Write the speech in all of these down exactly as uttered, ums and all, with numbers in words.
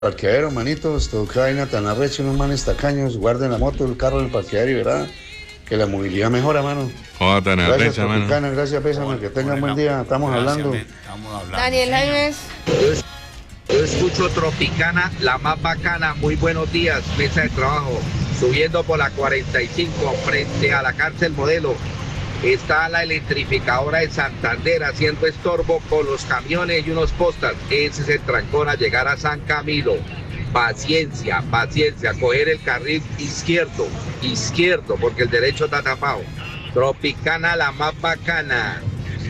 Parqueadero, manitos, todo que vaina tan arrecho, unos manes tacaños, guarden la moto, el carro en el parqueadero y verá que la movilidad mejora, mano. Oh, tan gracias, arrecha, Tropicana, mano. gracias, Pésame, que tengan buen día, estamos Gracias, hablando. men, estamos hablando. Daniel Jaimes. Yo escucho Tropicana, la más bacana. Muy buenos días, mesa de trabajo. Subiendo por la cuarenta y cinco frente a la cárcel Modelo. Está la electrificadora de Santander haciendo estorbo con los camiones y unos postas. Ese es el trancón a llegar a San Camilo. Paciencia, paciencia, coger el carril izquierdo, izquierdo, porque el derecho está tapado. Tropicana, la más bacana.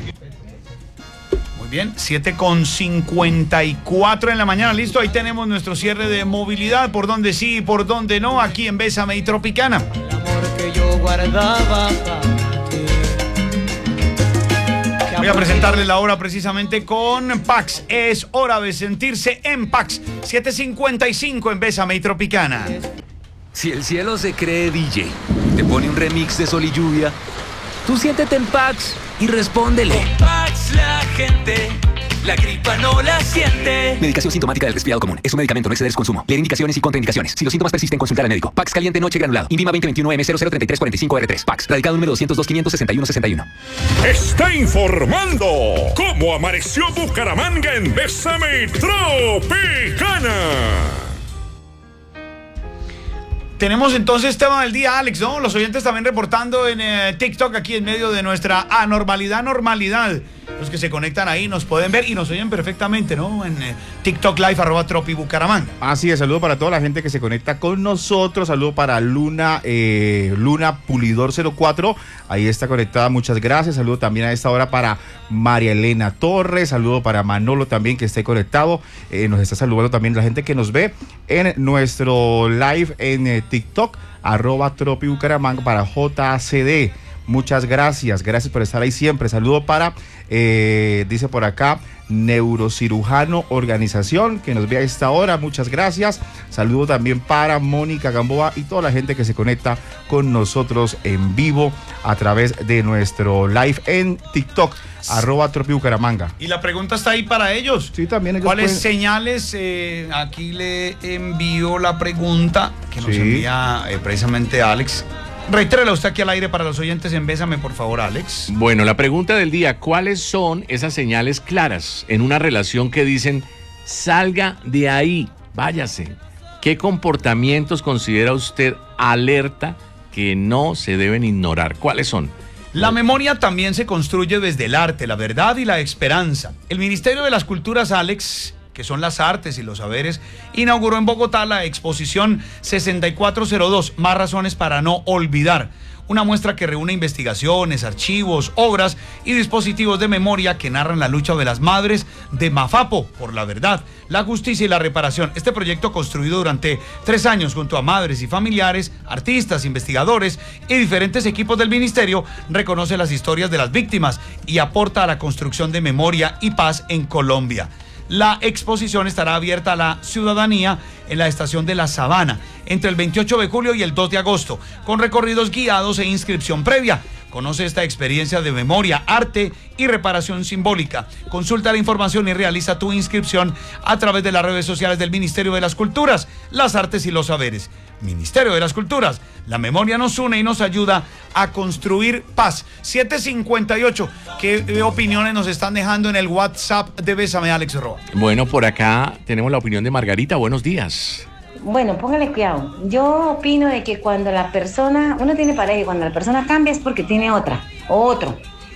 Muy bien, siete con cincuenta y cuatro en la mañana, listo, ahí tenemos nuestro cierre de movilidad, por donde sí y por donde no, aquí en Bésame y Tropicana. El amor que yo guardaba para ti. Voy a presentarle la hora precisamente con Pax. Es hora de sentirse en Pax. siete cincuenta y cinco en Bésame y Tropicana. Si el cielo se cree D J, te pone un remix de Sol y Lluvia, tú siéntete en Pax y respóndele. Con Pax la gente, la gripa no la siente. Medicación sintomática del resfriado común. Es un medicamento, no exceder su consumo. Leer indicaciones y contraindicaciones. Si los síntomas persisten, consultar al médico. Pax caliente noche granulado. INVIMA veinte veintiuno M cero cero treinta y tres cuarenta y cinco R tres. Pax. Radicado número doscientos dos quinientos sesenta y uno sesenta y uno. Está informando cómo amaneció Bucaramanga en Bésame y Tropicana. Tenemos entonces tema del día, Alex, ¿no? Los oyentes también reportando en eh, TikTok aquí en medio de nuestra anormalidad, normalidad. Los que se conectan ahí nos pueden ver y nos oyen perfectamente, ¿no? En eh, TikTok Live, arroba Tropi Bucaramanga. Así es, saludo para toda la gente que se conecta con nosotros, saludo para Luna, eh, Luna Pulidor cero cuatro, ahí está conectada, muchas gracias, saludo también a esta hora para María Elena Torres, saludo para Manolo también que esté conectado, eh, nos está saludando también la gente que nos ve en nuestro live en eh, TikTok, arroba Tropi Bucaramanga para J C D. Muchas gracias, gracias por estar ahí siempre. Saludo para, eh, dice por acá, Neurocirujano Organización, que nos ve a esta hora, muchas gracias. Saludo también para Mónica Gamboa y toda la gente que se conecta con nosotros en vivo a través de nuestro live en TikTok, arroba Tropi Bucaramanga. Y la pregunta está ahí para ellos. Sí, también ellos ¿Cuáles pueden... señales? Eh, aquí le envío la pregunta que nos Sí. envía eh, precisamente Alex. Reitérela usted aquí al aire para los oyentes en Bésame, por favor, Alex. Bueno, la pregunta del día, ¿cuáles son esas señales claras en una relación que dicen salga de ahí, váyase? ¿Qué comportamientos considera usted alerta que no se deben ignorar? ¿Cuáles son? La memoria también se construye desde el arte, la verdad y la esperanza. El Ministerio de las Culturas, Alex, que son las artes y los saberes, inauguró en Bogotá la exposición sesenta y cuatro cero dos, Más razones para no olvidar. Una muestra que reúne investigaciones, archivos, obras y dispositivos de memoria que narran la lucha de las madres de Mafapo por la verdad, la justicia y la reparación. Este proyecto, construido durante tres años junto a madres y familiares, artistas, investigadores y diferentes equipos del ministerio, reconoce las historias de las víctimas y aporta a la construcción de memoria y paz en Colombia. La exposición estará abierta a la ciudadanía en la estación de La Sabana entre el veintiocho de julio y el dos de agosto, con recorridos guiados e inscripción previa. Conoce esta experiencia de memoria, arte y reparación simbólica. Consulta la información y realiza tu inscripción a través de las redes sociales del Ministerio de las Culturas, las Artes y los Saberes. Ministerio de las Culturas, la memoria nos une y nos ayuda a construir paz. siete cincuenta y ocho, ¿qué opiniones nos están dejando en el WhatsApp de Bésame, Alex Roa? Bueno, por acá tenemos la opinión de Margarita, buenos días. Bueno, póngale cuidado. Yo opino de que cuando la persona, uno tiene pareja y cuando la persona cambia es porque tiene otra, o otro.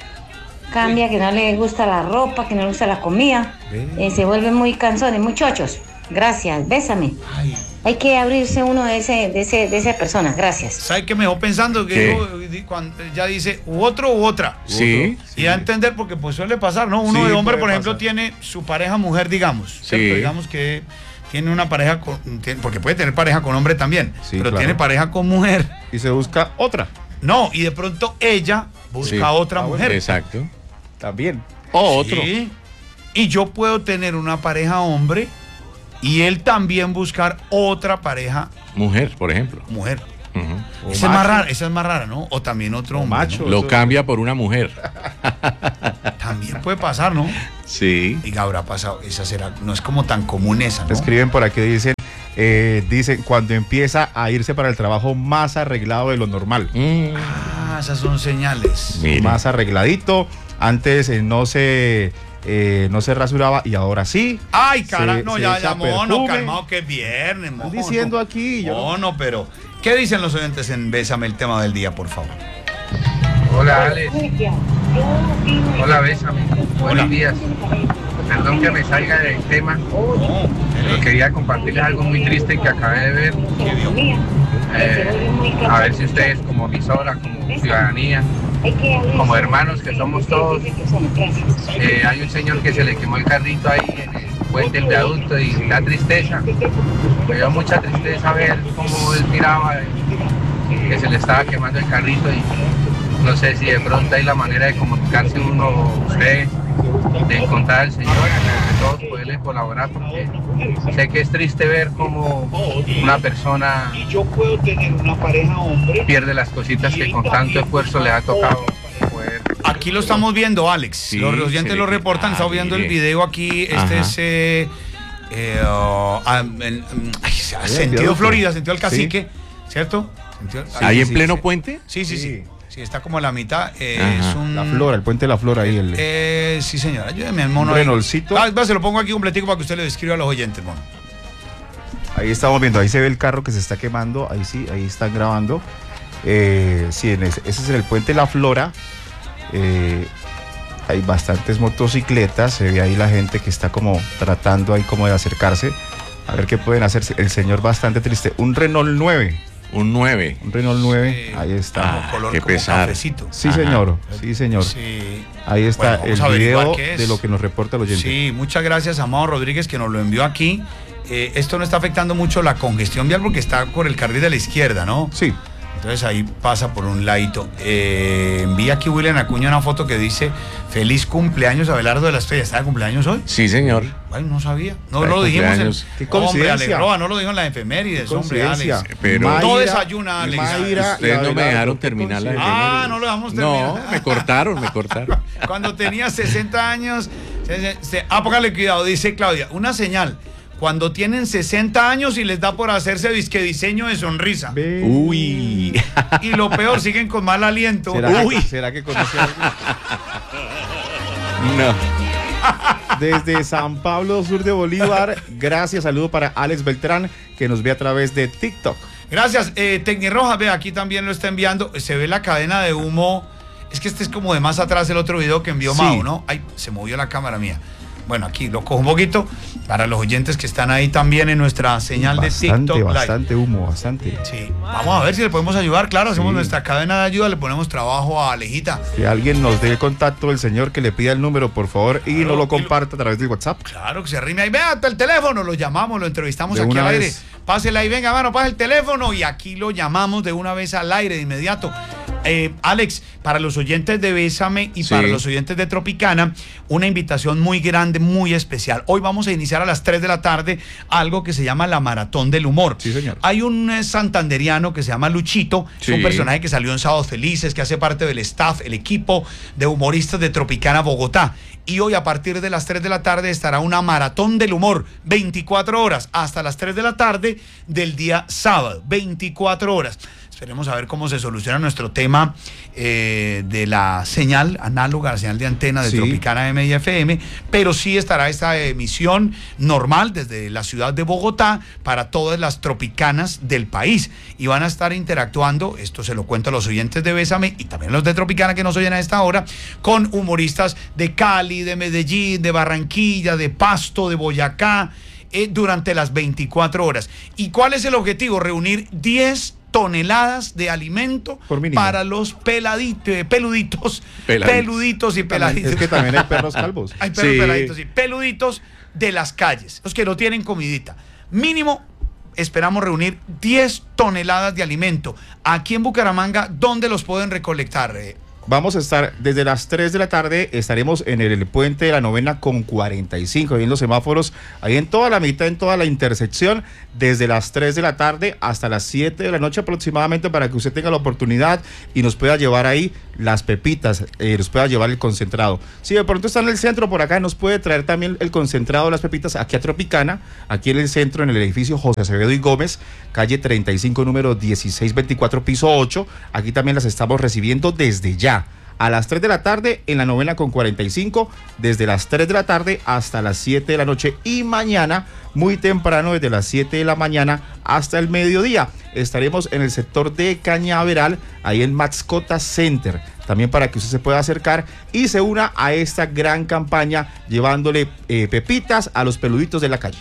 Cambia, que no le gusta la ropa, que no le gusta la comida, eh, se vuelven muy cansones, muy chochos. Gracias, bésame. Ay. Hay que abrirse uno de ese, de ese, de esa persona, gracias. ¿Sabe qué me dejó pensando? Que yo, cuando ya dice u otro u otra. Sí. Y a entender, porque pues suele pasar, ¿no? Uno Sí, de hombre, puede por ejemplo, pasar. tiene su pareja mujer, digamos. Sí. ¿cierto? Digamos que tiene una pareja con, tiene- porque puede tener pareja con hombre también, Sí, pero claro. tiene pareja con mujer. Y se busca otra. No, y de pronto ella busca Sí. a otra Ah, bueno, mujer. exacto. También. O otro. Sí. Y yo puedo tener una pareja hombre y él también buscar otra pareja Mujer, por ejemplo. mujer. Ujú. Esa es más rara, esa es más rara, ¿no? O también otro hombre, macho. ¿no? Lo cambia por una mujer. También. también puede pasar, ¿no? Sí. Diga, habrá pasado, esa será, no es como tan común esa, ¿no? Escriben por aquí, dicen, eh, dicen, cuando empieza a irse para el trabajo más arreglado de lo normal. Mm. Ah, esas son señales. Mire. Más arregladito, antes eh, no se... Eh, no se rasuraba y ahora sí. Ay, cara, se, no, se ya, echa ya, mono, perfume. calmado, que es viernes, mono. Estoy diciendo aquí. Yo No, no, pero, ¿qué dicen los oyentes en Bésame el tema del día, por favor? Hola, Alex. Hola, Bésame. Buenos días. Perdón que me salga del tema, pero quería compartirles algo muy triste que acabé de ver. Eh, a ver si ustedes como emisora, como ciudadanía, como hermanos que somos todos, eh, hay un señor que se le quemó el carrito ahí en el puente del viaducto y da tristeza. Me dio mucha tristeza ver cómo él miraba, eh, que se le estaba quemando el carrito y no sé si de pronto hay la manera de comunicarse uno, ustedes, de encontrar al Señor y de todos poderle colaborar, porque sé que es triste ver cómo una persona pierde las cositas que con tanto esfuerzo le ha tocado poder. Aquí lo estamos viendo, Alex. Sí, los oyentes se lo le- reportan, ah, estamos viendo el mire. video aquí. Este Ajá. es eh, eh, oh, ah, en- ay, el sentido viaducto. Florida, sentido al Cacique, ¿cierto? Sentido- ¿Ahí en sí, pleno sí. puente? Sí, sí, sí. Sí. Sí, está como a la mitad. eh, Ajá. es un. La flora, el puente de la flora ahí. El, Eh, sí, señora. Ayúdeme, el mono. Un ahí. Renaultcito. Ah, va, se lo pongo aquí completico para que usted le describa a los oyentes, mono. Ahí estamos viendo, ahí se ve el carro que se está quemando, ahí sí, ahí están grabando. Eh, sí, en ese, ese es en el puente La Flora. Eh, hay bastantes motocicletas, se ve ahí la gente que está como tratando ahí como de acercarse. A ver qué pueden hacer. El señor bastante triste. Un Renault nueve. Un nueve. Un Renault nueve, Sí. ahí está. Ah, Color qué como pesar. cafecito. Sí, Ajá. señor, sí, señor. Sí. Ahí está Bueno, vamos el a averiguar video qué es. de lo que nos reporta el oyente. Sí, muchas gracias a Amado Rodríguez que nos lo envió aquí. Eh, esto no está afectando mucho la congestión vial porque está por el carril de la izquierda, ¿no? Sí. Entonces ahí pasa por un ladito. Eh, envía aquí William Acuña una foto que dice feliz cumpleaños Abelardo de la Estrella. ¿Está de cumpleaños hoy? Sí, señor. Ay, no sabía. No, Está de no lo dijimos. En... cumpleaños. Qué Hombre, coincidencia. Alex, no lo dijo en la efemérides, hombre, Coincidencia. Alex. Pero- No desayuna, Alex. Mayra Ustedes y no me Abelardo, dejaron qué terminar la coincidencia. Ah, no lo dejamos terminar. No, me cortaron, me cortaron. Cuando tenía sesenta años. Se, se, se- ah, póngale cuidado, dice Claudia. Una señal. Cuando tienen sesenta años y les da por hacerse disque diseño de sonrisa. Ve. Uy. Y lo peor, siguen con mal aliento. ¿Será, Uy. que, ¿Será que conoce a alguien? No. Desde San Pablo, sur de Bolívar, gracias, saludo para Alex Beltrán, que nos ve a través de TikTok. Gracias. Eh, Tecnirroja, ve, aquí también lo está enviando. Se ve la cadena de humo. Es que este es como de más atrás el otro video que envió Sí. Mau, ¿no? Ay, se movió la cámara mía. Bueno, aquí lo cojo un poquito para los oyentes que están ahí también en nuestra señal Bastante, de TikTok Live. bastante humo, bastante. Sí, vamos a ver si le podemos ayudar, claro, hacemos Sí. nuestra cadena de ayuda, le ponemos trabajo a Alejita. Que alguien nos dé el contacto del señor, que le pida el número, por favor, y Claro, nos lo y lo- comparta a través del WhatsApp. Claro, que se arrime ahí, vea hasta el teléfono, lo llamamos, lo entrevistamos De aquí una al aire. vez. Pásela ahí, venga, mano, pase el teléfono y aquí lo llamamos de una vez al aire, de inmediato. Eh, Alex, para los oyentes de Bésame y Sí. para los oyentes de Tropicana, una invitación muy grande, muy especial. Hoy vamos a iniciar a las tres de la tarde algo que se llama la Maratón del Humor. Sí, señor. Hay un eh, santanderiano que se llama Luchito, es un Sí. personaje que salió en Sábados Felices, que hace parte del staff, el equipo de humoristas de Tropicana Bogotá. Y hoy a partir de las tres de la tarde estará una maratón del humor, veinticuatro horas, hasta las tres de la tarde del día sábado, veinticuatro horas. Esperemos a ver cómo se soluciona nuestro tema eh, de la señal análoga, la señal de antena de Sí. Tropicana M y F M, pero sí estará esta emisión normal desde la ciudad de Bogotá para todas las tropicanas del país. Y van a estar interactuando, esto se lo cuento a los oyentes de Bésame y también los de Tropicana que nos oyen a esta hora, con humoristas de Cali, de Medellín, de Barranquilla, de Pasto, de Boyacá, eh, durante las veinticuatro horas. ¿Y cuál es el objetivo? Reunir diez toneladas de alimento Por mínimo. para los peladitos, peluditos, Peladitos. peluditos y peladitos. Es que también hay perros calvos. Hay perros Sí. peladitos, sí, peluditos de las calles, los que no tienen comidita. Mínimo, esperamos reunir diez toneladas de alimento. Aquí en Bucaramanga, ¿dónde los pueden recolectar, eh, Vamos a estar desde las tres de la tarde, estaremos en el, el puente de la novena con cuarenta y cinco, ahí en los semáforos, ahí en toda la mitad, en toda la intersección, desde las tres de la tarde hasta las siete de la noche aproximadamente, para que usted tenga la oportunidad y nos pueda llevar ahí las pepitas, eh, nos pueda llevar el concentrado. Si de pronto está en el centro por acá, nos puede traer también el concentrado de las pepitas aquí a Tropicana, aquí en el centro, en el edificio José Acevedo y Gómez, calle treinta y cinco, número dieciséis veinticuatro, piso ocho. Aquí también las estamos recibiendo desde ya. A las tres de la tarde en la novena con cuarenta y cinco, desde las tres de la tarde hasta las siete de la noche, y mañana muy temprano desde las siete de la mañana hasta el mediodía. Estaremos en el sector de Cañaveral, ahí en Mascota Center, también para que usted se pueda acercar y se una a esta gran campaña llevándole eh, pepitas a los peluditos de la calle.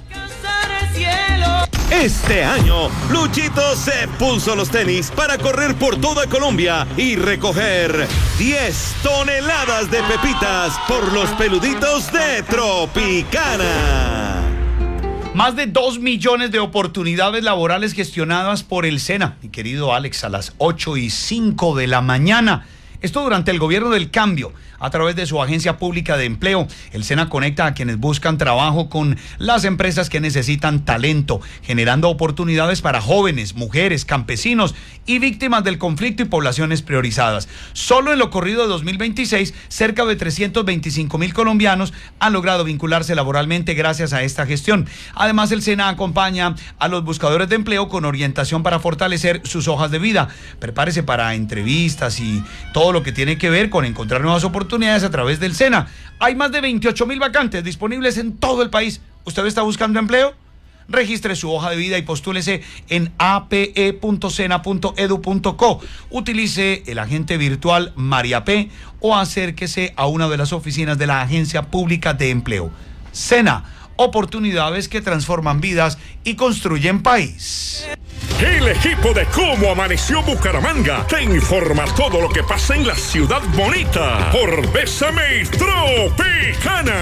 Este año, Luchito se puso los tenis para correr por toda Colombia y recoger diez toneladas de pepitas por los peluditos de Tropicana. Más de dos millones de oportunidades laborales gestionadas por el SENA, mi querido Alex, a las ocho y cinco de la mañana. Esto durante el gobierno del cambio. A través de su agencia pública de empleo, el SENA conecta a quienes buscan trabajo con las empresas que necesitan talento, generando oportunidades para jóvenes, mujeres, campesinos y víctimas del conflicto y poblaciones priorizadas. Solo en lo corrido de dos mil veintiséis, cerca de trescientos veinticinco mil colombianos han logrado vincularse laboralmente gracias a esta gestión. Además, el SENA acompaña a los buscadores de empleo con orientación para fortalecer sus hojas de vida. Prepárese para entrevistas y todo lo que tiene que ver con encontrar nuevas oportunidades a través del SENA. Hay más de veintiocho mil vacantes disponibles en todo el país. ¿Usted está buscando empleo? Registre su hoja de vida y postúlese en a p e punto sena punto edu punto co. Utilice el agente virtual María P o acérquese a una de las oficinas de la Agencia Pública de Empleo. SENA, oportunidades que transforman vidas y construyen país. El equipo de Cómo Amaneció Bucaramanga te informa todo lo que pasa en la ciudad bonita por Bésame Tropicana.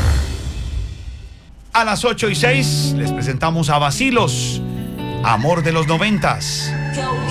A las ocho y seis les presentamos a Vacilos, amor de los noventas.